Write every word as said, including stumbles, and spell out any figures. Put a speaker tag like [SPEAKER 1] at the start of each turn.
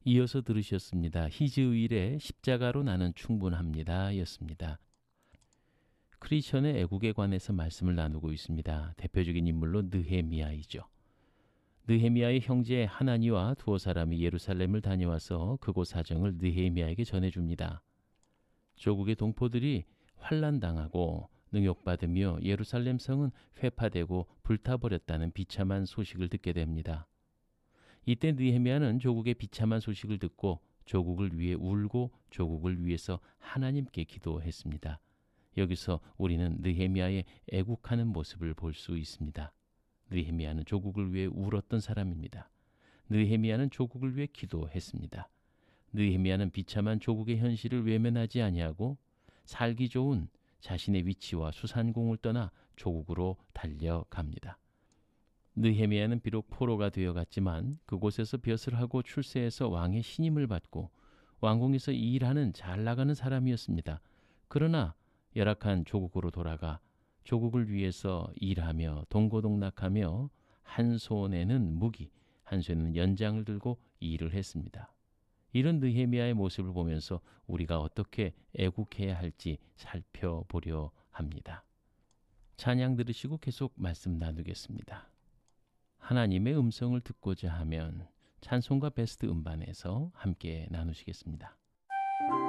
[SPEAKER 1] 이어서 들으셨습니다. 히즈의일의 십자가로 나는 충분합니다 였습니다. 크리스천의 애국에 관해서 말씀을 나누고 있습니다. 대표적인 인물로 느헤미야이죠. 느헤미야의 형제 하나니와 두어 사람이 예루살렘을 다녀와서 그곳 사정을 느헤미야에게 전해줍니다. 조국의 동포들이 환난당하고 능욕받으며 예루살렘 성은 회파되고 불타버렸다는 비참한 소식을 듣게 됩니다. 이때 느헤미야는 조국의 비참한 소식을 듣고 조국을 위해 울고 조국을 위해서 하나님께 기도했습니다. 여기서 우리는 느헤미야의 애국하는 모습을 볼 수 있습니다. 느헤미야는 조국을 위해 울었던 사람입니다. 느헤미야는 조국을 위해 기도했습니다. 느헤미야는 비참한 조국의 현실을 외면하지 아니하고 살기 좋은 자신의 위치와 수산공을 떠나 조국으로 달려갑니다. 느헤미야는 비록 포로가 되어갔지만 그곳에서 벼슬 하고 출세해서 왕의 신임을 받고 왕궁에서 일하는 잘 나가는 사람이었습니다. 그러나 열악한 조국으로 돌아가 조국을 위해서 일하며 동고동락하며 한 손에는 무기, 한 손에는 연장을 들고 일을 했습니다. 이런 느헤미야의 모습을 보면서 우리가 어떻게 애국해야 할지 살펴보려 합니다. 찬양 들으시고 계속 말씀 나누겠습니다. 하나님의 음성을 듣고자 하면 찬송가 베스트 음반에서 함께 나누시겠습니다.